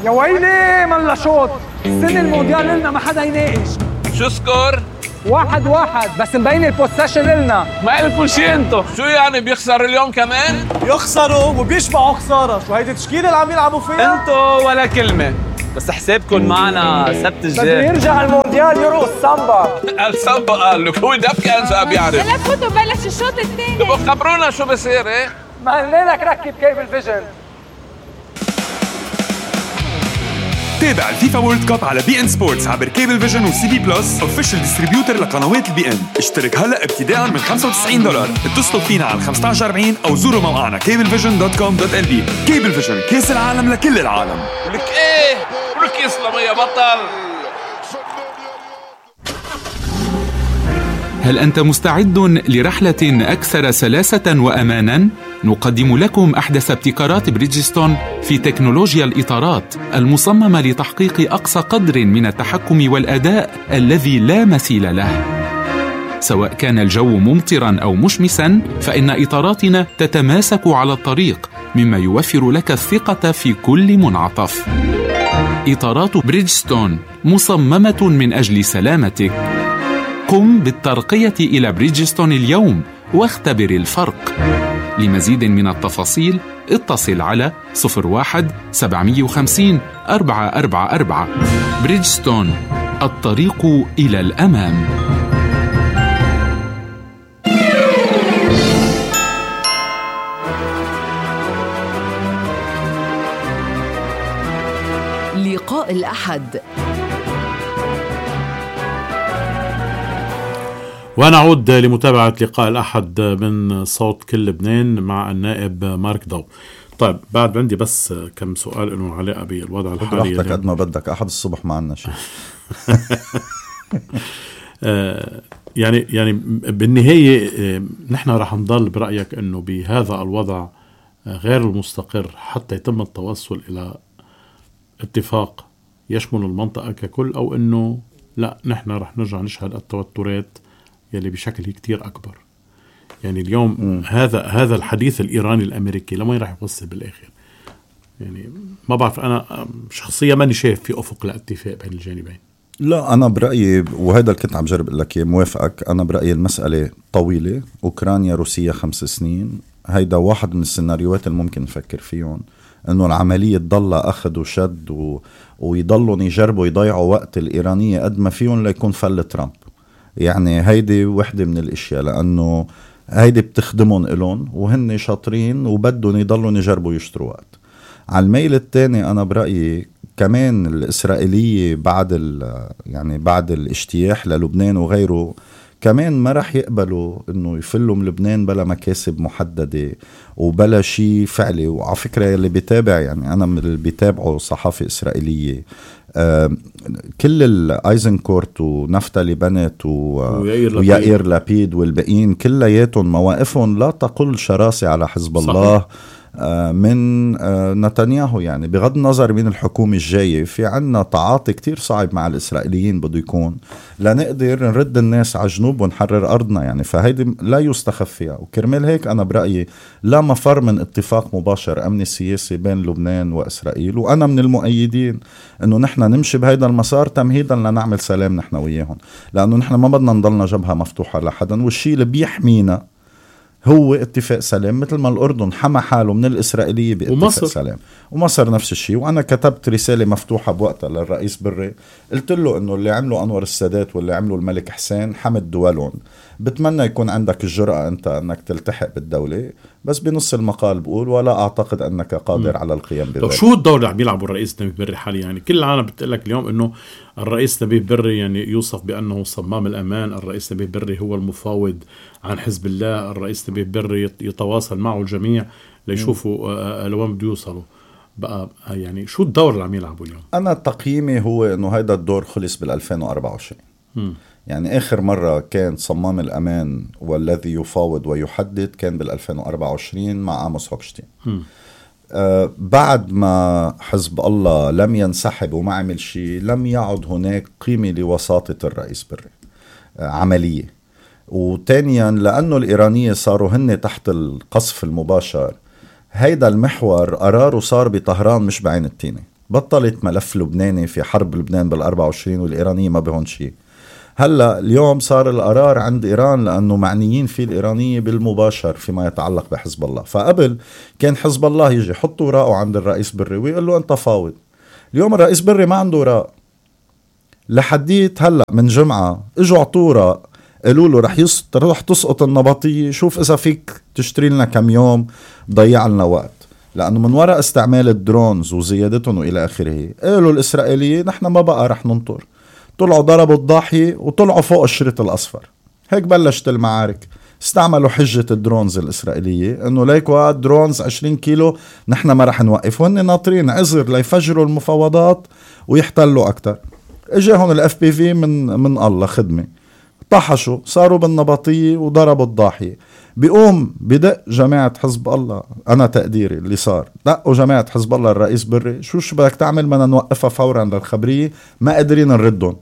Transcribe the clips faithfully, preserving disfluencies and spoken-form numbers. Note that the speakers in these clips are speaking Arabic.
يا ويلي ملا شوط. السنة المونديال لنا ما حدا يناقش. شو سكور؟ واحد واحد بس مبين البوسيشن لنا. ما لكم شي انتو. شو يعني بيخسر اليوم كمان؟ يخسروا وبيشبعوا خسارة. شو هيدي تشكيلة اللي عم يلعبوا فيها؟ انتو ولا كلمة، بس حسابكم معنا سبت الجاي. بده يرجع المونديال يرقص سامبا. السامبا قال لك هو دب كان ساب يعرف. هلا فوتوا بلش الشوط الثاني. تبقوا خبرونا شو بصير. ايه ما قلنا لك ركب كيبل فيجن. تابع الفيفا وورلد كاب على بي ان سبورتس عبر كيبل فيجن وسي بي بلس اوفيشال ديستريبيوتر لقنوات البي ان. اشترك هلا ابتداء من خمسة وتسعين دولار. اتصلوا فينا على خمسة عشر أربعين او زوروا موقعنا كيبل فيجن دوت كوم دوت ال بي. كيبل فيجن، كاس العالم لكل العالم. ولك ايه ولك يسلم يا بطل. هل أنت مستعد لرحلة أكثر سلاسة وأماناً؟ نقدم لكم أحدث ابتكارات بريدجستون في تكنولوجيا الإطارات المصممة لتحقيق أقصى قدر من التحكم والأداء الذي لا مثيل له. سواء كان الجو ممطراً أو مشمساً، فإن إطاراتنا تتماسك على الطريق، مما يوفر لك الثقة في كل منعطف. إطارات بريدجستون مصممة من أجل سلامتك. قم بالترقية إلى بريدجستون اليوم واختبر الفرق. لمزيد من التفاصيل اتصل على صفر واحد سبعمية وخمسين أربعة أربعة أربعة. بريدجستون، الطريق إلى الأمام. لقاء الأحد. ونعود لمتابعة لقاء الأحد من صوت كل لبنان مع النائب مارك ضو. طيب بعد عندي بس كم سؤال إنه علاقة بالوضع الحالي. براحتك قد ما بدك. أحد الصبح ما عنا شيء. يعني يعني بالنهاية نحن رح نضل برأيك إنه بهذا الوضع غير المستقر حتى يتم التوصل إلى اتفاق يشمل المنطقة ككل، أو إنه لا نحن رح نرجع نشهد التوترات يلي بشكل كتير أكبر. يعني اليوم م. هذا هذا الحديث الإيراني الأمريكي لما راح يوصل بالآخر؟ يعني ما بعرف، أنا شخصيا ماني شايف في أفق لاتفاق بين الجانبين. لا أنا برأيي، وهذا اللي كنت عم جرب أقول لك موافقك، أنا برأيي المسألة طويلة. أوكرانيا روسيا خمس سنين، هيدا واحد من السيناريوهات اللي ممكن نفكر فيهم، إنه العملية تضل أخذ وشد و... ويضلوا يجربوا يضيعوا وقت الإيرانية قد ما فيهم ليكون فل ترامب. يعني هيدي وحدة من الاشياء، لانه هيدي بتخدمهم إلون وهن شاطرين وبدهم يضلوا يجربوا يشتروا وقت. على الميل الثاني انا برأيي كمان الاسرائيلية بعد يعني بعد الاجتياح للبنان وغيره كمان ما رح يقبلوا انه يفلوا من لبنان بلا مكاسب محددة وبلا شيء فعلي. وعلى فكرة اللي بيتابع، يعني انا من اللي بيتابعوا صحافة اسرائيلية، آه كل الايزنكورت ونفتالي بنت ويائير لابيد والباقيين كلياتهم مواقفهم لا تقل شراسة على حزب الله. صحيح. من نتنياهو. يعني بغض النظر من الحكومة الجاية في عنا تعاطي كتير صعب مع الإسرائيليين بده يكون لنقدر نرد الناس على جنوب ونحرر أرضنا. يعني فهيدي لا يستخف فيها. وكرمال هيك أنا برأيي لا مفر من اتفاق مباشر أمني سياسي بين لبنان وإسرائيل، وأنا من المؤيدين أنه نحن نمشي بهيدا المسار تمهيدا لنعمل سلام نحن وياهم، لأنه نحن ما بدنا نضلنا جبهة مفتوحة لحدا، والشيء اللي بيحمينا هو اتفاق سلام، مثل ما الأردن حمى حاله من الإسرائيلية باتفاق ومصر. سلام ومصر نفس الشيء. وأنا كتبت رسالة مفتوحة بوقتها للرئيس بري، قلت له إنه اللي عمله أنور السادات واللي عمله الملك حسين حمد دولهم، بتمنى يكون عندك الجرأة أنت أنك تلتحق بالدولة، بس بنص المقال بقول ولا أعتقد أنك قادر م. على القيام بذلك. شو الدور اللي عم يلعبه الرئيس نبيه بري حاليا؟ يعني كل العالم بتقلك اليوم إنه الرئيس نبيه بري يعني يوصف بأنه صمام الأمان، الرئيس نبيه بري هو المفاوض عن حزب الله، الرئيس نبيه بري يتواصل معه الجميع ليشوفوا لوين بده يوصلوا. بقى يعني شو الدور اللي عم يلعبه اليوم؟ أنا تقييمي هو إنه هيدا الدور خلص بالألفين وأربعة وعشرين. م. يعني آخر مرة كان صمام الأمان والذي يفاوض ويحدد كان بالألفين وأربعة وعشرين مع آموس هوكشتين. آه بعد ما حزب الله لم ينسحب وما عمل شيء، لم يعد هناك قيمة لوساطة الرئيس بري آه عملية. وتانيا لأنه الإيرانية صاروا هن تحت القصف المباشر، هيدا المحور قراره صار بطهران مش بعين التينة. بطلت ملف لبناني في حرب لبنان بالأربعة وعشرين والإيرانية ما بهون شيء. هلأ اليوم صار القرار عند إيران لأنه معنيين فيه الإيرانية بالمباشر فيما يتعلق بحزب الله. فقبل كان حزب الله يجي يحط وراءه عند الرئيس بري ويقول له أنت فاوض. اليوم الرئيس بري ما عنده وراء لحديت هلأ من جمعة اجوا عطورة قالوا له رح يروح تسقط النبطية، شوف إذا فيك تشتري لنا كم يوم ضيع لنا وقت، لأنه من وراء استعمال الدرونز وزيادتهم وإلى آخره قالوا الإسرائيلية نحن ما بقى رح ننطر. طلعوا ضربوا الضاحية وطلعوا فوق الشريط الأصفر. هيك بلشت المعارك. استعملوا حجة الدرونز الإسرائيلية إنه ليكوا درونز عشرين كيلو نحن ما رح نوقف، وهن ناطرين عذر ليفجروا المفاوضات ويحتلوا أكتر. اجاهم الاف بي في من من الله خدمة، طحشوا صاروا بالنبطية وضربوا الضاحية. بيقوم بدق جماعة حزب الله، أنا تقديري اللي صار دقوا جماعة حزب الله الرئيس بري، شو شو بدك تعمل بدنا نوقفها فورا للخبرية، ما قادرين نردهم.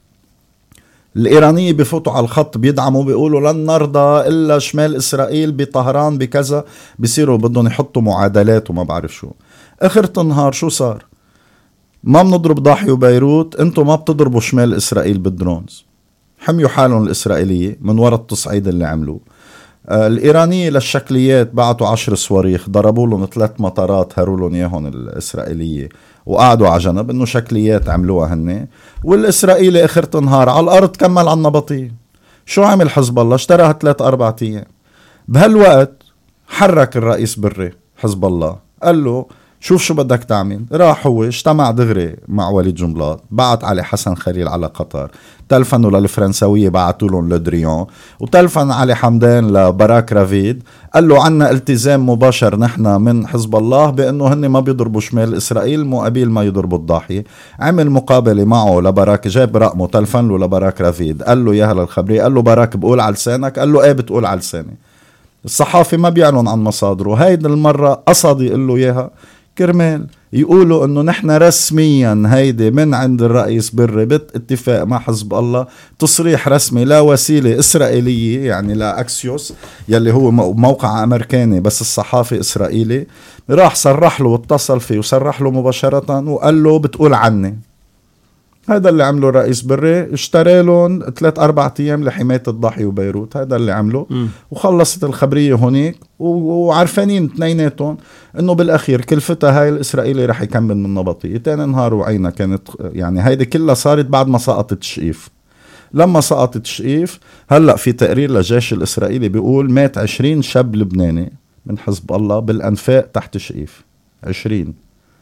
الإيرانية بفوتوا على الخط بيدعموا بيقولوا لن نرضى إلا شمال إسرائيل بطهران بكذا، بيصيروا بدهم يحطوا معادلات وما بعرف شو. آخر النهار شو صار؟ ما بنضرب ضاحية وبيروت، انتوا ما بتضربوا شمال إسرائيل بالدرونز. حميوا حالهم الإسرائيلية من وراء التصعيد اللي عملوه. آه الإيرانية للشكليات بعتوا عشر صواريخ ضربوا لهم ثلاث مطارات هروا لهم ياهن الإسرائيلية وقعدوا على جنب إنه شكليات عملوها هن. والإسرائيلي آخر النهار على الأرض كمل على النبطية. شو عمل حزب الله؟ اشتراها ثلاث أربعة أيام. بهالوقت حرك الرئيس بري حزب الله قال له شوف شو بدك تعمل. راح هو اجتمع دغري مع وليد جنبلاط، بعت علي حسن خليل على قطر، تلفنوا للفرنسوية بعتوا لهم لدريون، وتلفن علي حمدان لبراك رافيد قال له عنا التزام مباشر نحن من حزب الله بأنه هن ما بيضربوا شمال إسرائيل مقابل ما يضربوا الضاحية. عمل مقابلة معه لبراك، جاب رقمه تلفن له لبراك رافيد قال له ياها للخبرية، قال له براك بقول على لسانك؟ قال له ايه بتقول على لساني. الصحافي ما بيعلن عن مصادره. هيدا المرة قصد يقول له ياها كرمال يقولوا انه نحن رسميا هيدي من عند الرئيس بري باتفاق مع حزب الله، تصريح رسمي لا وسيلة إسرائيلية يعني لا أكسيوس يلي هو موقع أمريكاني بس الصحافي إسرائيلي، راح صرح له واتصل فيه وصرح له مباشرة وقال له بتقول عني. هذا اللي عمله الرئيس بري، اشترى لهم ثلاث أربعة أيام لحماية الضاحية وبيروت. هذا اللي عمله م. وخلصت الخبرية هونيك، وعارفانين اثنيناتهم انه بالاخير كلفتها هاي الاسرائيلي رح يكمل من نبطية. تاني نهار وعينا كانت يعني هيدي كلها صارت بعد ما سقطت تشقيف. لما سقطت تشقيف هلأ في تقرير للجيش الاسرائيلي بيقول مات عشرين شاب لبناني من حزب الله بالانفاق تحت تشقيف. عشرين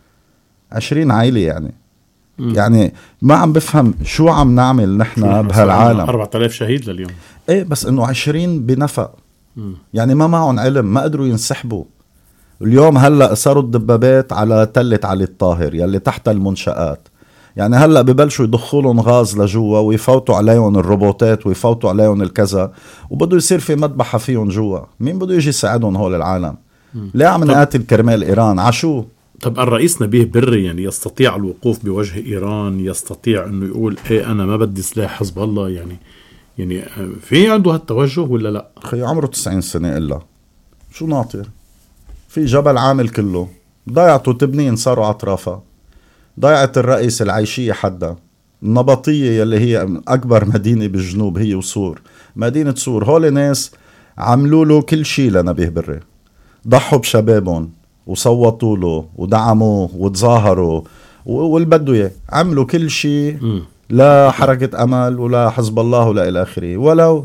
عشرين عائلة يعني م. يعني ما عم بفهم شو عم نعمل نحن بهالعالم. أربعة آلاف شهيد لليوم. ايه بس انه عشرين بنفق م. يعني ما معهم علم، ما قدروا ينسحبوا. اليوم هلأ صاروا الدبابات على تلة علي الطاهر يلي تحت المنشآت، يعني هلأ ببلشوا يدخلوا لهم غاز لجوا ويفوتوا عليهم الروبوتات ويفوتوا عليهم الكذا، وبدو يصير في مذبحة فيهم جوا. مين بده يجي يساعدهم هول العالم؟ ليه عم نقاتل كرمال إيران؟ عشو؟ طب الرئيس نبيه بري يعني يستطيع الوقوف بوجه إيران، يستطيع أنه يقول إيه أنا ما بدي سلاح حزب الله، يعني يعني في عنده هالتوجه ولا لا؟ خي عمره تسعين سنة إلا شو ناطر؟ في جبل عامل كله ضيعته تبنين صاروا عطرافة، ضيعت الرئيس العيشية حدا، النبطية يلي هي أكبر مدينة بالجنوب هي وصور، مدينة صور. هول ناس عملوا له كل شيء لنبيه بري، ضحوا بشبابهم وصوتوا له ودعموه وتظاهروا والبدو اياه، عملوا كل شيء لا حركة أمل ولا حزب الله ولا إلى آخره، ولو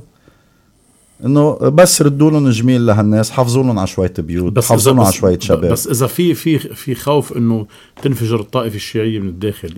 إنه بس ردوا لهم جميل لهالناس، حافظوا لهم على شوية بيوت، حافظوا لهم على شوية شباب. بس إذا في في في خوف إنه تنفجر الطائفة الشيعية من الداخل،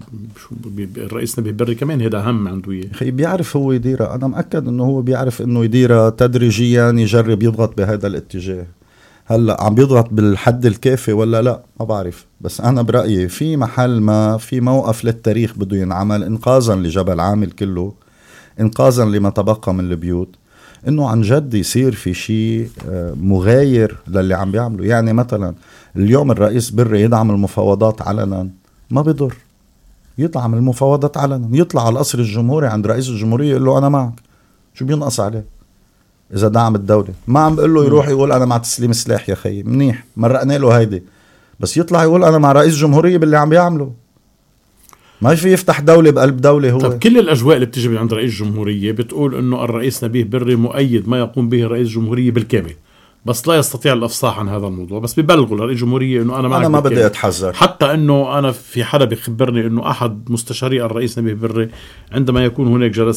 الرئيس نبيه بري كمان هذا أهم عنده إياه. خي بيعرف هو يديرها، أنا مأكد إنه هو بيعرف إنه يديرها تدريجيا، يجرب يضغط بهذا الاتجاه. هلأ عم بيضغط بالحد الكافي ولا لا ما بعرف، بس أنا برأيي في محل ما في موقف للتاريخ بده ينعمل إنقاذا لجبل عامل كله، إنقاذا لما تبقى من البيوت، إنه عن جد يصير في شيء مغاير للي عم بيعمله. يعني مثلا اليوم الرئيس بري يدعم المفاوضات علنا، ما بيضر يدعم المفاوضات علنا، يطلع على القصر الجمهوري عند رئيس الجمهورية يقول له أنا معك، شو بينقص عليه إذا دعم الدولة؟ ما عم بقول له يروح يقول أنا مع تسليم سلاح يا خي، منيح مرقنا له هيدي، بس يطلع يقول أنا مع رئيس جمهورية باللي عم بيعمله. ما في يفتح دولة بقلب دولة هو. طب كل الأجواء اللي بتجي من عند رئيس الجمهورية بتقول إنه الرئيس نبيه بري مؤيد ما يقوم به رئيس الجمهورية بالكامل، بس لا يستطيع الافصاح عن هذا الموضوع، بس ببلغوا لرئيس الجمهورية انه انا معك انا ما بالكامل. بدي اتحذر، حتى انه انا في حدا بيخبرني انه احد مستشاري الرئيس نبيه بري عندما يكون هناك جلسات